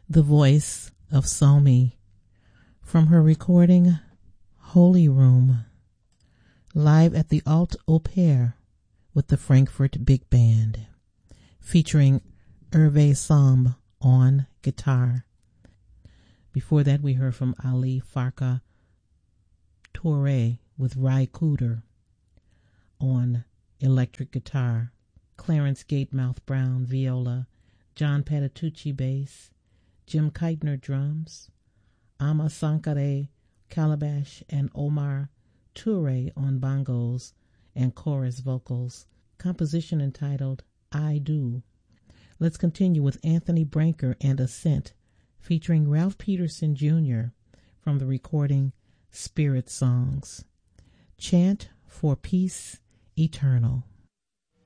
the voice of Somi from her recording Holy Room, live at the Alt Au Pair with the Frankfurt Big Band, featuring Hervé Samb on guitar. Before that, we heard from Ali Farka Touré with Ry Cooder on electric guitar, Clarence Gatemouth Brown viola, John Patitucci bass, Jim Keitner drums, Ama Sankare calabash, and Omar Touré on bongos and chorus vocals. Composition entitled I Do. Let's continue with Anthony Branker and Ascent, featuring Ralph Peterson Jr. from the recording Spirit Songs. Chant for Peace Eternal.